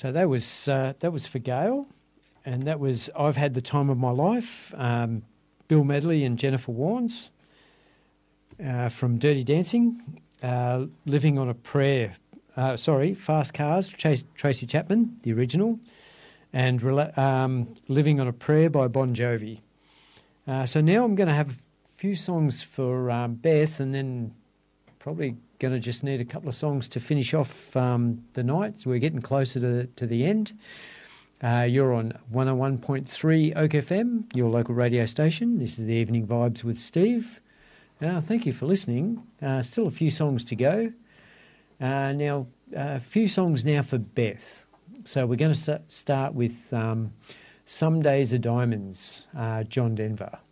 So that was for Gail, and that was I've Had the Time of My Life, Bill Medley and Jennifer Warnes from Dirty Dancing, Living on a Prayer, Fast Cars, Tracy Chapman, the original, and Living on a Prayer by Bon Jovi. So now I'm going to have a few songs for Beth, and then probably going to just need a couple of songs to finish off the night. So we're getting closer to the end. You're on 101.3 Oak FM, your local radio station. This is the Evening Vibes with Steve. Thank you for listening. Still a few songs to go. Now, a few songs now for Beth. So we're going to start with Some Days Are Diamonds, John Denver.